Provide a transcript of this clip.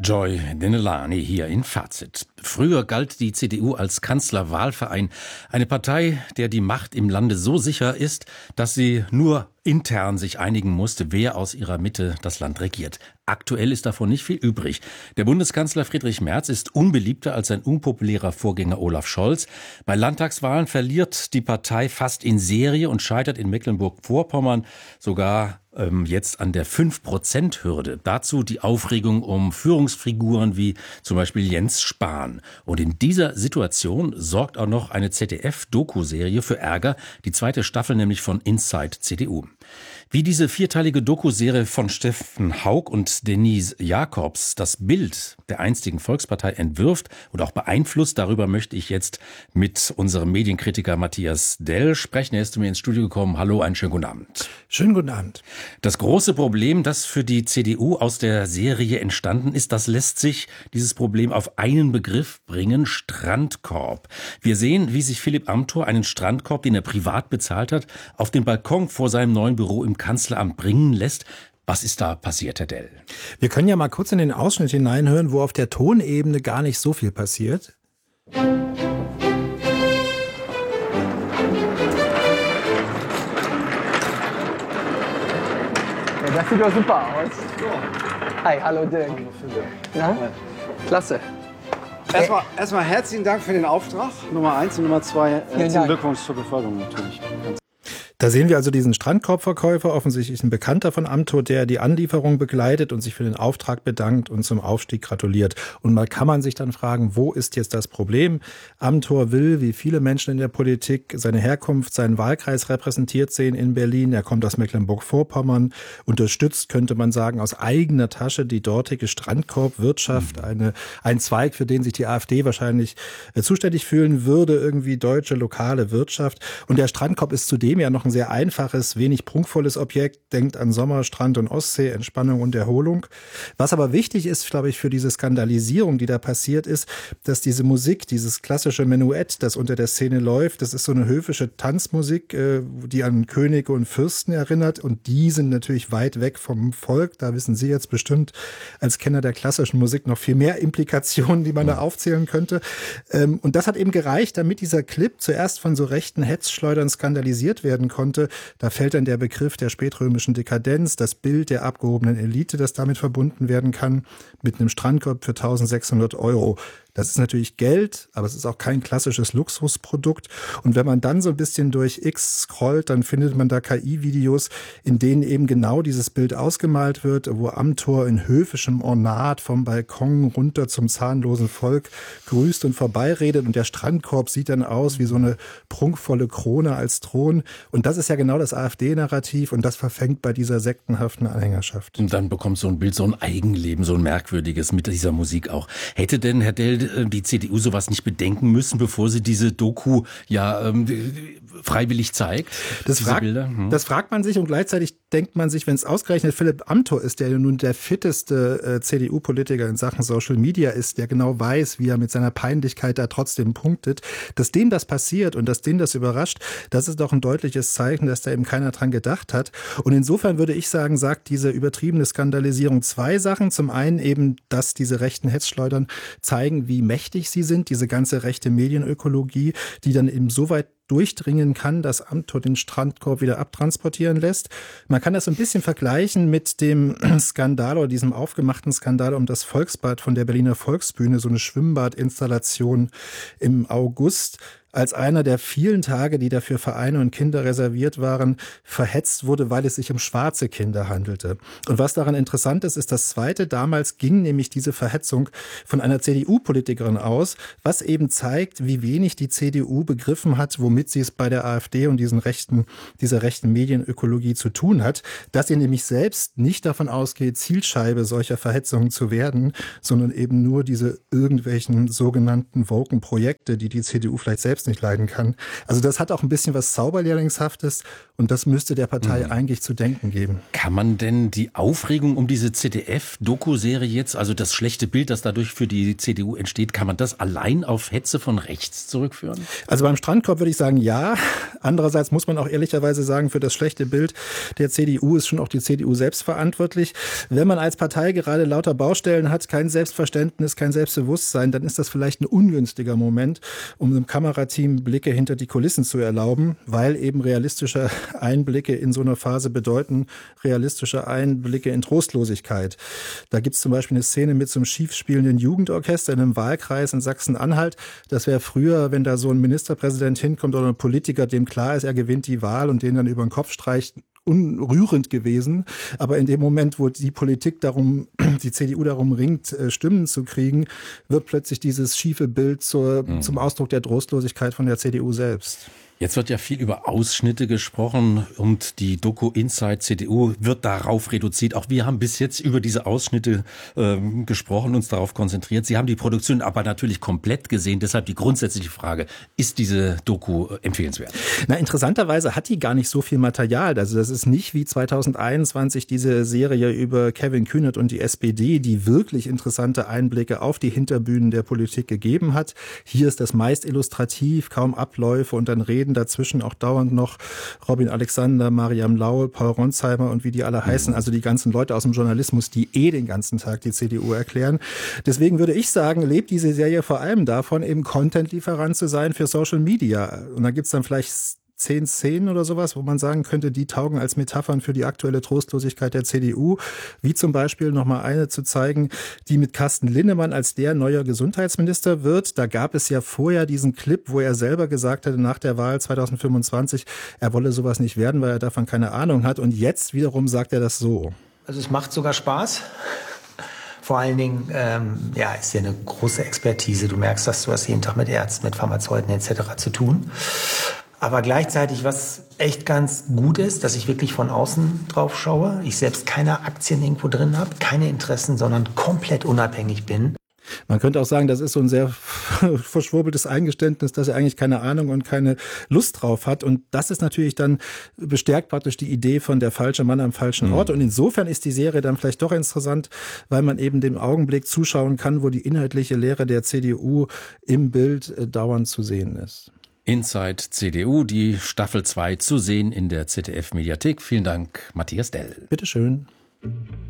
Joy Denelani hier in Fazit. Früher galt die CDU als Kanzlerwahlverein, eine Partei, der die Macht im Lande so sicher ist, dass sie nur intern sich einigen musste, wer aus ihrer Mitte das Land regiert. Aktuell ist davon nicht viel übrig. Der Bundeskanzler Friedrich Merz ist unbeliebter als sein unpopulärer Vorgänger Olaf Scholz. Bei Landtagswahlen verliert die Partei fast in Serie und scheitert in Mecklenburg-Vorpommern sogar jetzt an der 5%-Hürde. Dazu die Aufregung um Führungsfiguren wie zum Beispiel Jens Spahn. Und in dieser Situation sorgt auch noch eine ZDF-Doku-Serie für Ärger, die zweite Staffel nämlich von Inside CDU. Wie diese vierteilige Doku-Serie von Steffen Haug und Denise Jacobs das Bild der einstigen Volkspartei entwirft und auch beeinflusst, darüber möchte ich jetzt mit unserem Medienkritiker Matthias Dell sprechen. Er ist zu mir ins Studio gekommen. Hallo, einen schönen guten Abend. Schönen guten Abend. Das große Problem, das für die CDU aus der Serie entstanden ist, das lässt sich dieses Problem auf einen Begriff bringen: Strandkorb. Wir sehen, wie sich Philipp Amthor einen Strandkorb, den er privat bezahlt hat, auf den Balkon vor seinem neuen Büro im Kanzleramt bringen lässt. Was ist da passiert, Herr Dell? Wir können ja mal kurz in den Ausschnitt hineinhören, wo auf der Tonebene gar nicht so viel passiert. Ja, das sieht doch super aus. Hi, hallo Dirk. Ja? Klasse. Erstmal herzlichen Dank für den Auftrag, Nummer 1 und Nummer 2. Herzlichen Glückwunsch zur Beförderung natürlich. Da sehen wir also diesen Strandkorbverkäufer, offensichtlich ein Bekannter von Amthor, der die Anlieferung begleitet und sich für den Auftrag bedankt und zum Aufstieg gratuliert. Und mal kann man sich dann fragen, wo ist jetzt das Problem? Amthor will, wie viele Menschen in der Politik, seine Herkunft, seinen Wahlkreis repräsentiert sehen in Berlin. Er kommt aus Mecklenburg-Vorpommern, unterstützt, könnte man sagen, aus eigener Tasche die dortige Strandkorbwirtschaft, ein Zweig, für den sich die AfD wahrscheinlich zuständig fühlen würde, irgendwie deutsche, lokale Wirtschaft. Und der Strandkorb ist zudem ja noch ein sehr einfaches, wenig prunkvolles Objekt. Denkt an Sommer, Strand und Ostsee, Entspannung und Erholung. Was aber wichtig ist, glaube ich, für diese Skandalisierung, die da passiert ist, dass diese Musik, dieses klassische Menuett, das unter der Szene läuft, das ist so eine höfische Tanzmusik, die an Könige und Fürsten erinnert. Und die sind natürlich weit weg vom Volk. Da wissen Sie jetzt bestimmt als Kenner der klassischen Musik noch viel mehr Implikationen, die man da aufzählen könnte. Und das hat eben gereicht, damit dieser Clip zuerst von so rechten Hetzschleudern skandalisiert werden konnte. Da fällt dann der Begriff der spätrömischen Dekadenz, das Bild der abgehobenen Elite, das damit verbunden werden kann, mit einem Strandkorb für 1.600 €. Das ist natürlich Geld, aber es ist auch kein klassisches Luxusprodukt. Und wenn man dann so ein bisschen durch X scrollt, dann findet man da KI-Videos, in denen eben genau dieses Bild ausgemalt wird, wo Amthor in höfischem Ornat vom Balkon runter zum zahnlosen Volk grüßt und vorbeiredet. Und der Strandkorb sieht dann aus wie so eine prunkvolle Krone als Thron. Und das ist ja genau das AfD-Narrativ und das verfängt bei dieser sektenhaften Anhängerschaft. Und dann bekommt so ein Bild so ein Eigenleben, so ein merkwürdiges mit dieser Musik auch. Hätte denn, Herr Dell, die CDU sowas nicht bedenken müssen, bevor sie diese Doku freiwillig zeigt? Das fragt man sich und gleichzeitig denkt man sich, wenn es ausgerechnet Philipp Amthor ist, der ja nun der fitteste CDU-Politiker in Sachen Social Media ist, der genau weiß, wie er mit seiner Peinlichkeit da trotzdem punktet, dass dem das passiert und dass den das überrascht, das ist doch ein deutliches Zeichen, dass da eben keiner dran gedacht hat. Und insofern würde ich sagen, sagt diese übertriebene Skandalisierung zwei Sachen. Zum einen eben, dass diese rechten Hetzschleudern zeigen, wie mächtig sie sind, diese ganze rechte Medienökologie, die dann eben so weit durchdringen kann, dass Amthor den Strandkorb wieder abtransportieren lässt. Man kann das so ein bisschen vergleichen mit dem Skandal oder diesem aufgemachten Skandal um das Volksbad von der Berliner Volksbühne, so eine Schwimmbadinstallation im August, als einer der vielen Tage, die dafür Vereine und Kinder reserviert waren, verhetzt wurde, weil es sich um schwarze Kinder handelte. Und was daran interessant ist, ist das Zweite. Damals ging nämlich diese Verhetzung von einer CDU-Politikerin aus, was eben zeigt, wie wenig die CDU begriffen hat, womit sie es bei der AfD und dieser rechten Medienökologie zu tun hat, dass sie nämlich selbst nicht davon ausgeht, Zielscheibe solcher Verhetzungen zu werden, sondern eben nur diese irgendwelchen sogenannten woken Projekte, die die CDU vielleicht selbst nicht leiden kann. Also das hat auch ein bisschen was Zauberlehrlingshaftes Und das müsste der Partei eigentlich zu denken geben. Kann man denn die Aufregung um diese ZDF-Doku-Serie jetzt, also das schlechte Bild, das dadurch für die CDU entsteht, kann man das allein auf Hetze von rechts zurückführen? Also beim Strandkorb würde ich sagen, ja. Andererseits muss man auch ehrlicherweise sagen, für das schlechte Bild der CDU ist schon auch die CDU selbst verantwortlich. Wenn man als Partei gerade lauter Baustellen hat, kein Selbstverständnis, kein Selbstbewusstsein, dann ist das vielleicht ein ungünstiger Moment, um einem Kamerateam Blicke hinter die Kulissen zu erlauben, weil eben realistische Einblicke in so einer Phase bedeuten, realistische Einblicke in Trostlosigkeit. Da gibt es zum Beispiel eine Szene mit so einem schief spielenden Jugendorchester in einem Wahlkreis in Sachsen-Anhalt. Das wäre früher, wenn da so ein Ministerpräsident hinkommt oder ein Politiker, dem klar ist, er gewinnt die Wahl und den dann über den Kopf streicht, unrührend gewesen. Aber in dem Moment, wo die Politik die CDU darum ringt, Stimmen zu kriegen, wird plötzlich dieses schiefe Bild zum Ausdruck der Trostlosigkeit von der CDU selbst. Jetzt wird ja viel über Ausschnitte gesprochen und die Doku Inside CDU wird darauf reduziert. Auch wir haben bis jetzt über diese Ausschnitte gesprochen, uns darauf konzentriert. Sie haben die Produktion aber natürlich komplett gesehen. Deshalb die grundsätzliche Frage, ist diese Doku empfehlenswert? Na, interessanterweise hat die gar nicht so viel Material. Also das ist nicht wie 2021 diese Serie über Kevin Kühnert und die SPD, die wirklich interessante Einblicke auf die Hinterbühnen der Politik gegeben hat. Hier ist das meist illustrativ, kaum Abläufe und dann reden dazwischen auch dauernd noch Robin Alexander, Mariam Laul, Paul Ronsheimer und wie die alle heißen, also die ganzen Leute aus dem Journalismus, die den ganzen Tag die CDU erklären. Deswegen würde ich sagen, lebt diese Serie vor allem davon, eben Content-Lieferant zu sein für Social Media. Und da gibt's dann vielleicht 10 Szenen oder sowas, wo man sagen könnte, die taugen als Metaphern für die aktuelle Trostlosigkeit der CDU. Wie zum Beispiel nochmal eine zu zeigen, die mit Carsten Linnemann als der neuer Gesundheitsminister wird. Da gab es ja vorher diesen Clip, wo er selber gesagt hatte, nach der Wahl 2025, er wolle sowas nicht werden, weil er davon keine Ahnung hat. Und jetzt wiederum sagt er das so. Also es macht sogar Spaß. Vor allen Dingen, ist ja eine große Expertise. Du merkst, dass du hast jeden Tag mit Ärzten, mit Pharmazeuten etc. zu tun. Aber gleichzeitig, was echt ganz gut ist, dass ich wirklich von außen drauf schaue. Ich selbst keine Aktien irgendwo drin habe, keine Interessen, sondern komplett unabhängig bin. Man könnte auch sagen, das ist so ein sehr verschwurbeltes Eingeständnis, dass er eigentlich keine Ahnung und keine Lust drauf hat. Und das ist natürlich dann bestärkt praktisch die Idee von der falsche Mann am falschen Ort. Und insofern ist die Serie dann vielleicht doch interessant, weil man eben dem Augenblick zuschauen kann, wo die inhaltliche Lehre der CDU im Bild dauernd zu sehen ist. Inside CDU, die Staffel 2 zu sehen in der ZDF-Mediathek. Vielen Dank, Matthias Dell. Bitteschön.